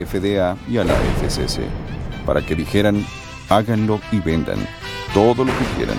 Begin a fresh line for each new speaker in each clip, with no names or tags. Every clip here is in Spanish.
FDA y a la FCC para que dijeran, háganlo y vendan todo lo que quieran.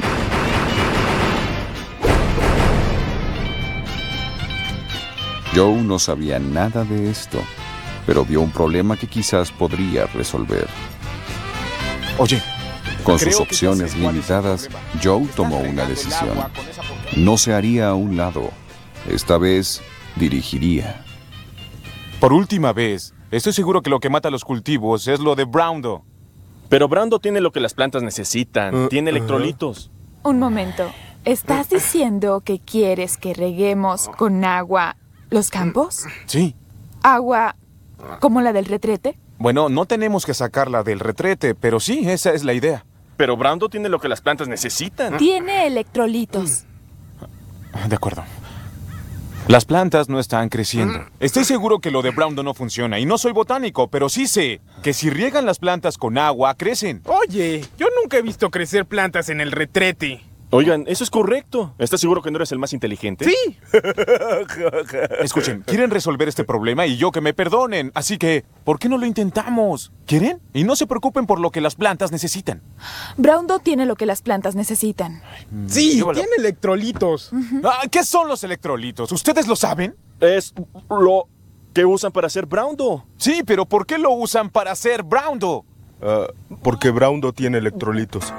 Joe no sabía nada de esto, pero vio un problema que quizás podría resolver.
Oye,
con sus opciones limitadas, Joe tomó una decisión. No se haría a un lado. Esta vez, dirigiría.
Por última vez, estoy seguro que lo que mata a los cultivos es lo de Broundo.
Pero Broundo tiene lo que las plantas necesitan. Tiene electrolitos.
Un momento. ¿Estás diciendo que quieres que reguemos con agua los campos?
Sí.
¿Agua como la del retrete?
Bueno, no tenemos que sacarla del retrete, pero sí, esa es la idea.
Pero Broundo tiene lo que las plantas necesitan.
Tiene electrolitos.
De acuerdo. Las plantas no están creciendo. Estoy seguro que lo de Broundo no funciona. Y no soy botánico, pero sí sé que si riegan las plantas con agua, crecen.
Oye, yo nunca he visto crecer plantas en el retrete.
Oigan, eso es correcto. ¿Estás seguro que no eres el más inteligente?
Sí.
Escuchen, quieren resolver este problema y yo que me perdonen. Así que, ¿por qué no lo intentamos? ¿Quieren? Y no se preocupen por lo que las plantas necesitan.
Broundo tiene lo que las plantas necesitan.
Sí, tiene electrolitos.
¿Qué son los electrolitos? ¿Ustedes lo saben?
Es lo que usan para hacer Broundo.
Sí, pero ¿por qué lo usan para hacer Broundo?
Porque Broundo tiene electrolitos.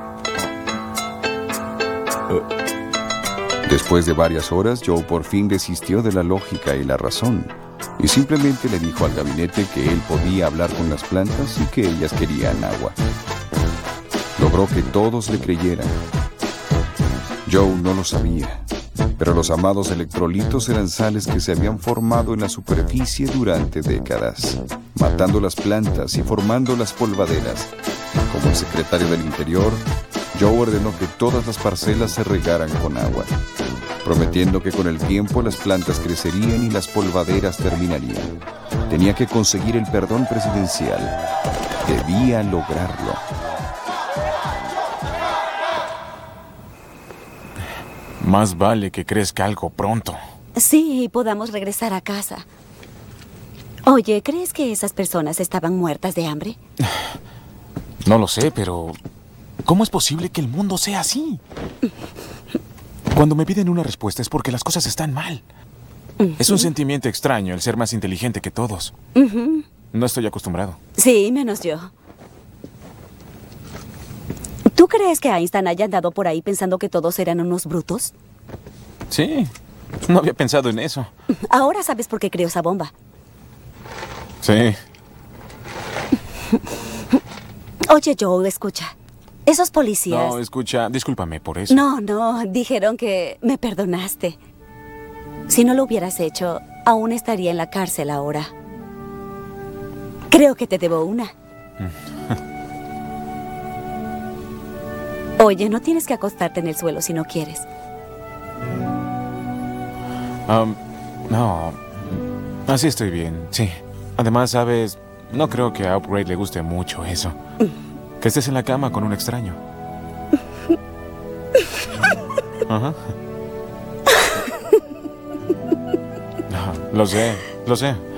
Después de varias horas, Joe por fin desistió de la lógica y la razón, y simplemente le dijo al gabinete que él podía hablar con las plantas y que ellas querían agua. Logró que todos le creyeran. Joe no lo sabía, pero los amados electrolitos eran sales que se habían formado en la superficie durante décadas, matando las plantas y formando las polvaderas. Como el secretario del Interior, Joe ordenó que todas las parcelas se regaran con agua, prometiendo que con el tiempo las plantas crecerían y las polvaderas terminarían. Tenía que conseguir el perdón presidencial. Debía lograrlo.
Más vale que crezca algo pronto.
Sí, y podamos regresar a casa. Oye, ¿crees que esas personas estaban muertas de hambre?
No lo sé, pero ¿cómo es posible que el mundo sea así? Cuando me piden una respuesta es porque las cosas están mal. Es un sentimiento extraño el ser más inteligente que todos. No estoy acostumbrado.
Sí, menos yo. ¿Tú crees que Einstein haya andado por ahí pensando que todos eran unos brutos?
Sí, no había pensado en eso.
Ahora sabes por qué creó esa bomba.
Sí.
Oye, Joe, escucha. Esos policías...
No, escucha, discúlpame por eso.
No, dijeron que me perdonaste. Si no lo hubieras hecho, aún estaría en la cárcel ahora. Creo que te debo una. Oye, no tienes que acostarte en el suelo si no quieres.
No, así estoy bien, sí. Además, ¿sabes? No creo que a Upgrade le guste mucho eso. Que estés en la cama con un extraño. Lo sé.